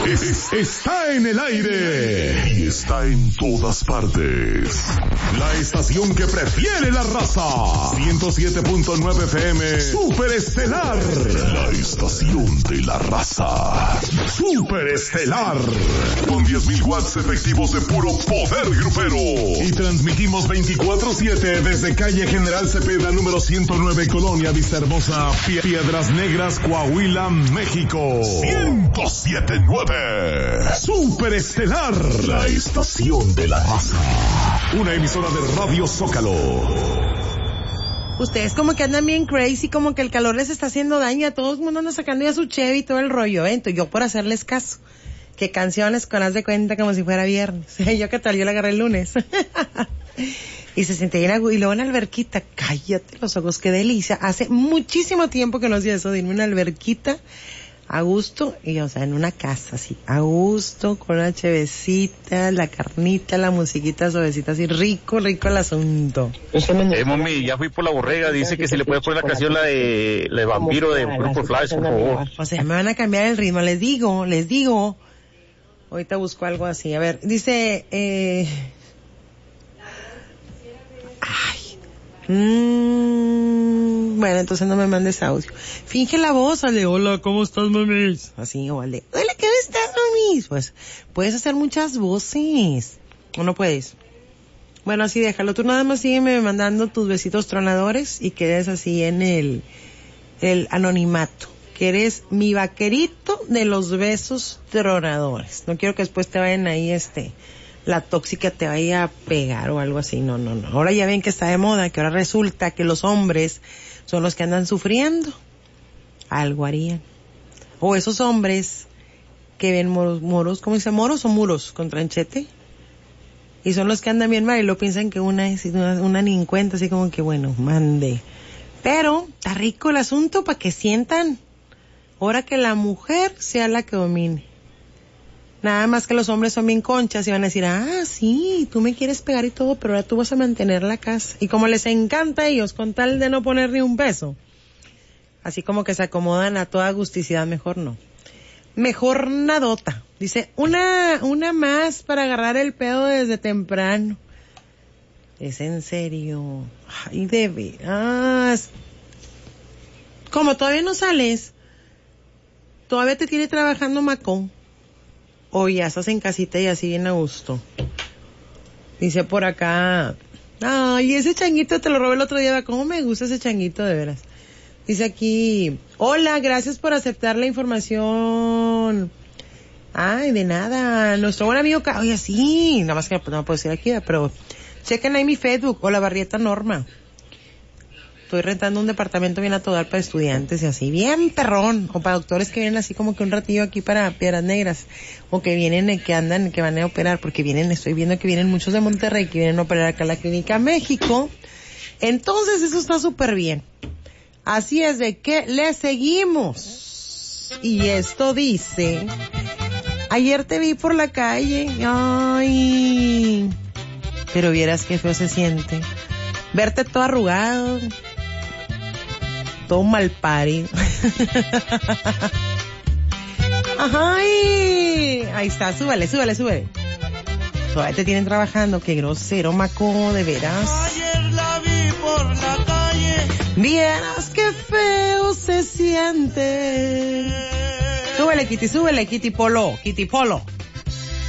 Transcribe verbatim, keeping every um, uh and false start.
Es, está en el aire y está en todas partes. La estación que prefiere la raza. ciento siete punto nueve F M. Superestelar. La estación de la raza. Superestelar. Con diez mil watts efectivos de puro poder grupero. Y transmitimos veinticuatro siete desde calle General Cepeda número ciento nueve, Colonia Vista Hermosa, Piedras Negras, Coahuila, México. ciento siete punto nueve. Superestelar. La estación de la raza. Una emisora de Radio Zócalo. Ustedes como que andan bien crazy, como que el calor les está haciendo daño, a todo el mundo anda sacando ya su Chevy y todo el rollo, ¿eh? Entonces yo por hacerles caso, que canciones con haz de cuenta como si fuera viernes. Yo qué tal, yo la agarré el lunes. Y se sentía bien agua, y luego en alberquita, cállate los ojos, qué delicia. Hace muchísimo tiempo que no hacía eso, de irme a una alberquita, a gusto, y o sea, en una casa así, a gusto, con una chevecita, la carnita, la musiquita suavecita, así rico, rico el asunto. Eh, mami, ya fui por la borrega, dice que si le puedes poner la canción, la de, la de Vampiro de Grupo Flash, por favor. O sea, me van a cambiar el ritmo, les digo, les digo. Ahorita busco algo así, a ver, dice, eh... ay, mmm, bueno, entonces no me mandes audio. Finge la voz, ale, hola, ¿cómo estás, mamis? Así, o ale, hola, ¿cómo estás, mamis? Pues, puedes hacer muchas voces, o no puedes. Bueno, así déjalo, tú nada más sígueme mandando tus besitos tronadores y quedes así en el, el anonimato, que eres mi vaquerito de los besos tronadores. No quiero que después te vayan ahí, este, la tóxica te vaya a pegar o algo así. No, no, no. Ahora ya ven que está de moda, que ahora resulta que los hombres son los que andan sufriendo. Algo harían. O esos hombres que ven moros, moros, ¿cómo dice? ¿Moros o muros con tranchete? Y son los que andan bien mal y lo piensan que una es una, una ni en cuenta, así como que bueno, mande. Pero está rico el asunto para que sientan. Ahora que la mujer sea la que domine. Nada más que los hombres son bien conchas y van a decir, ah, sí, tú me quieres pegar y todo, pero ahora tú vas a mantener la casa. Y como les encanta a ellos, con tal de no poner ni un peso, así como que se acomodan a toda agusticidad, mejor no. Mejor nadota. Dice, una, una más para agarrar el pedo desde temprano. Es en serio. Ay, de veras. Como todavía no sales, todavía te tiene trabajando Macón. O ya estás en casita y así bien a gusto. Dice por acá, ay, ese changuito te lo robé el otro día, ¿cómo me gusta ese changuito de veras? Dice aquí, hola, gracias por aceptar la información. Ay, de nada, nuestro buen amigo, oye, sí, nada más que no puedo decir aquí, pero chequen ahí mi Facebook, o la Barrieta Norma. Estoy rentando un departamento bien a todo dar para estudiantes y así, bien perrón, o para doctores que vienen así como que un ratillo aquí para Piedras Negras, o que vienen, que andan, que van a operar, porque vienen, estoy viendo que vienen muchos de Monterrey, que vienen a operar acá a la Clínica México. Entonces eso está súper bien. Así es de que le seguimos. Y esto dice, ayer te vi por la calle, ay, pero vieras qué feo se siente. Verte todo arrugado, todo mal parido. Ay, ahí está, súbale, súbale, súbale. Todavía te tienen trabajando, qué grosero, Maco, de veras. Ayer la vi por la calle. Vieras qué feo se siente. Súbele, Kitty, súbele, Kitty Polo, Kitty Polo.